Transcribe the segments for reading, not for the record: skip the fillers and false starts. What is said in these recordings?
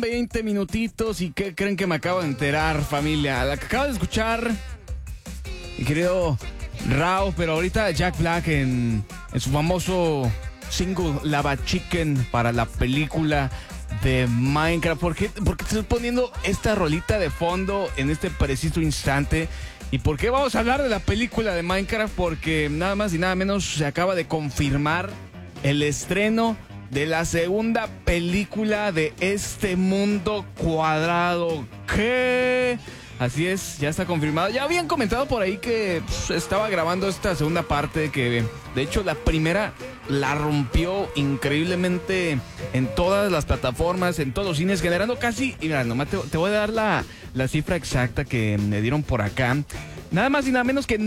20 minutitos. ¿Y qué creen que me acabo de enterar, familia? La que acabo de escuchar, mi querido Rao, pero ahorita Jack Black en su famoso single Lava Chicken para la película de Minecraft. ¿Por qué te estoy poniendo esta rolita de fondo en este preciso instante? ¿Y por qué vamos a hablar de la película de Minecraft? Porque nada más y nada menos se acaba de confirmar el estreno de la segunda película de este mundo cuadrado. ¿Qué? Así es, ya está confirmado. Ya habían comentado por ahí que estaba grabando esta segunda parte, que de hecho la primera la rompió increíblemente en todas las plataformas, en todos los cines, generando casi, y mira, nomás te voy a dar la cifra exacta que me dieron por acá. Nada más y nada menos que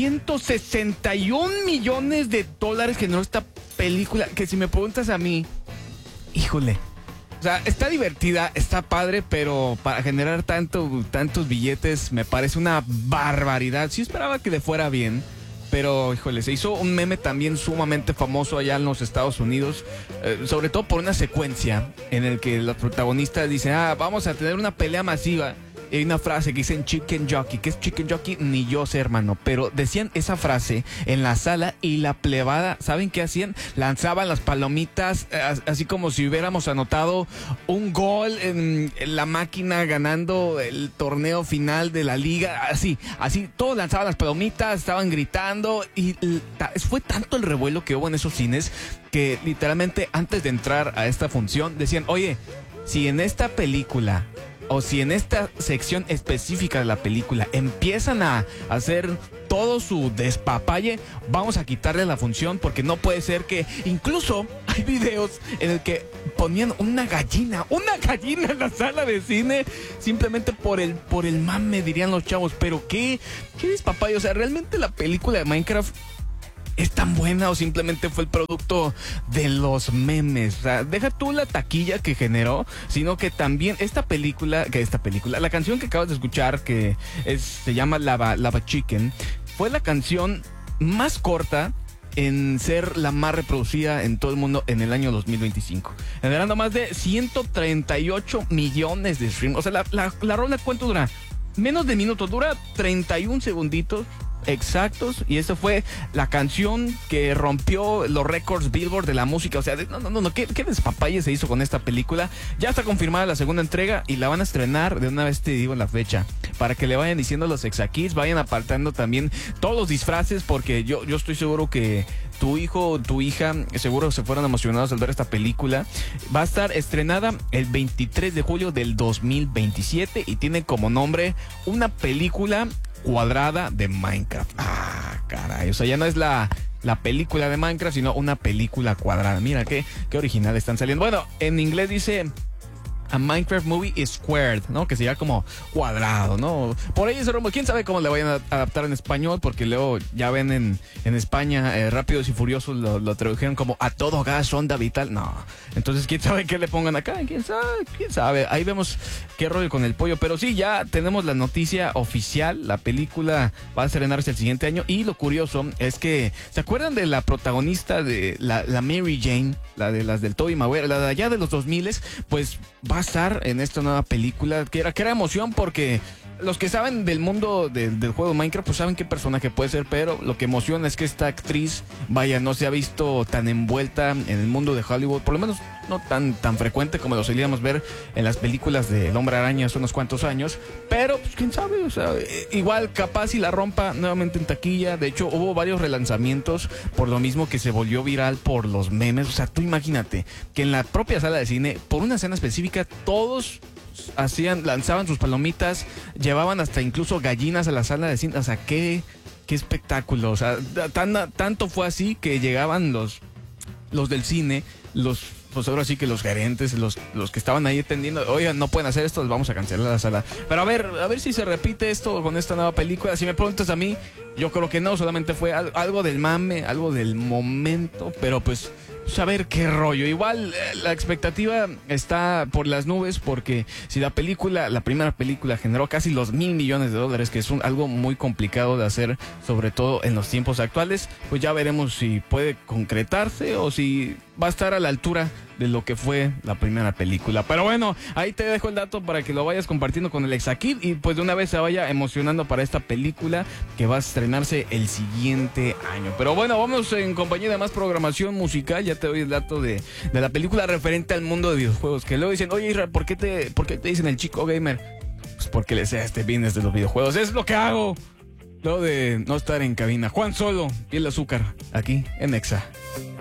961 millones de dólares generó esta película, que si me preguntas a mí, híjole. O sea, está divertida, está padre, pero para generar tantos billetes me parece una barbaridad. Sí esperaba que le fuera bien, pero híjole, se hizo un meme también sumamente famoso allá en los Estados Unidos, sobre todo por una secuencia en el que los protagonistas dicen, vamos a tener una pelea masiva. Y hay una frase que dicen chicken jockey. ¿Qué es chicken jockey? Ni yo sé, hermano. Pero decían esa frase en la sala y la plebada, ¿saben qué hacían? Lanzaban las palomitas, así como si hubiéramos anotado un gol en la máquina ganando el torneo final de la liga. Así, todos lanzaban las palomitas, estaban gritando y fue tanto el revuelo que hubo en esos cines que literalmente antes de entrar a esta función decían, oye, si en esta película o si en esta sección específica de la película empiezan a hacer todo su despapalle, vamos a quitarle la función, porque no puede ser que incluso hay videos en el que ponían una gallina en la sala de cine simplemente por el mame, dirían los chavos. Pero qué despapalle. O sea, realmente la película de Minecraft ¿es tan buena o simplemente fue el producto de los memes? O sea, deja tú la taquilla que generó, sino que también esta película, la canción que acabas de escuchar, que se llama Lava Chicken, fue la canción más corta en ser la más reproducida en todo el mundo en el año 2025, generando más de 138 millones de streams. O sea, la rola, ¿cuánto dura? Menos de minutos, dura 31 segunditos exactos, y esa fue la canción que rompió los récords Billboard de la música. O sea, no, qué despapalle se hizo con esta película. Ya está confirmada la segunda entrega y la van a estrenar, de una vez te digo la fecha, para que le vayan diciendo los exakis, vayan apartando también todos los disfraces, porque yo estoy seguro que tu hijo o tu hija seguro se fueron emocionados al ver esta película. Va a estar estrenada el 23 de julio del 2027 y tiene como nombre Una película cuadrada de Minecraft. Caray, o sea, ya no es la película de Minecraft, sino una película cuadrada. Mira qué original están saliendo. Bueno, en inglés dice A Minecraft Movie is Squared, ¿no? Que sería como cuadrado, ¿no? Por ahí ese rumbo. ¿Quién sabe cómo le vayan a adaptar en español? Porque luego ya ven en España, Rápidos y Furiosos lo tradujeron como A todo gas, onda vital. No. Entonces, ¿quién sabe qué le pongan acá? ¿Quién sabe? Ahí vemos qué rollo con el pollo. Pero sí, ya tenemos la noticia oficial. La película va a estrenarse el siguiente año. Y lo curioso es que, ¿se acuerdan de la protagonista de la Mary Jane? La de las del Tobey Maguire, la de allá de los 2000, pues va a estar en esta nueva película, que era emoción, porque los que saben del mundo del juego de Minecraft pues saben qué personaje puede ser, pero lo que emociona es que esta actriz, vaya, no se ha visto tan envuelta en el mundo de Hollywood, por lo menos no tan frecuente como lo solíamos ver en las películas de El Hombre Araña hace unos cuantos años, pero pues quién sabe, o sea, igual capaz y la rompa nuevamente en taquilla. De hecho, hubo varios relanzamientos por lo mismo que se volvió viral por los memes. O sea, tú imagínate que en la propia sala de cine, por una escena específica, todos lanzaban sus palomitas, llevaban hasta incluso gallinas a la sala de cine. O sea, qué espectáculo. O sea, tanto fue así que llegaban los del cine, pues ahora sí que los gerentes, los que estaban ahí atendiendo, oigan, no pueden hacer esto, les vamos a cancelar la sala. Pero a ver si se repite esto con esta nueva película. Si me preguntas a mí, yo creo que no, solamente fue algo del mame, algo del momento, pero pues a ver qué rollo. Igual la expectativa está por las nubes, porque si la primera película generó casi los $1,000 millones, que es algo muy complicado de hacer, sobre todo en los tiempos actuales, pues ya veremos si puede concretarse o si va a estar a la altura de lo que fue la primera película. Pero bueno, ahí te dejo el dato para que lo vayas compartiendo con el Exakid y pues de una vez se vaya emocionando para esta película que va a estrenarse el siguiente año. Pero bueno, vamos en compañía de más programación musical. Ya te doy el dato de la película referente al mundo de videojuegos, que luego dicen, oye Israel, ¿por qué te dicen el chico gamer? Pues porque le sé a este business de los videojuegos. Es lo que hago. Lo de no estar en cabina. Juan Solo, piel de azúcar, aquí en Exa.